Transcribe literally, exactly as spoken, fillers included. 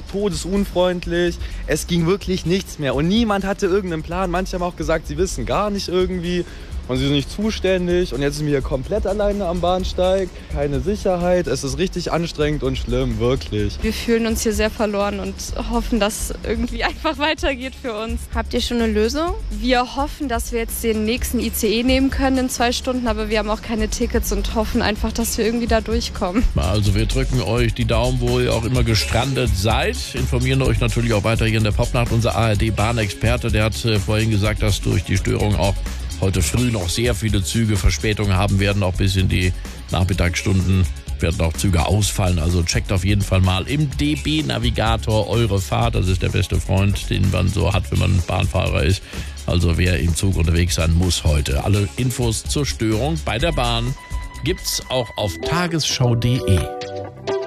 todesunfreundlich. Es ging wirklich nichts mehr und niemand hatte irgendeinen Plan. Manche haben auch gesagt, sie wissen gar nicht irgendwie und sie sind nicht zuständig. Und jetzt sind wir hier komplett alleine am Bahnsteig. Keine Sicherheit. Es ist richtig anstrengend und schlimm, wirklich. Wir fühlen uns hier sehr verloren und hoffen, dass es irgendwie einfach weitergeht für uns. Habt ihr schon eine Lösung? Wir hoffen, dass wir jetzt den nächsten I C E nehmen können in zwei Stunden, aber wir haben auch keine Tickets und hoffen einfach, dass wir irgendwie da durchkommen. Also wir drücken euch die Daumen, wo ihr auch immer gestrandet seid. Informieren euch natürlich auch weiter hier in der Popnacht. Unser A R D-Bahnexperte, der hat äh, vorhin gesagt, dass durch die Störung auch heute früh noch sehr viele Züge Verspätungen haben werden, auch bis in die Nachmittagsstunden werden auch Züge ausfallen. Also checkt auf jeden Fall mal im D B-Navigator eure Fahrt. Das ist der beste Freund, den man so hat, wenn man Bahnfahrer ist. Also wer im Zug unterwegs sein muss heute. Alle Infos zur Störung bei der Bahn gibt's auch auf tagesschau punkt de.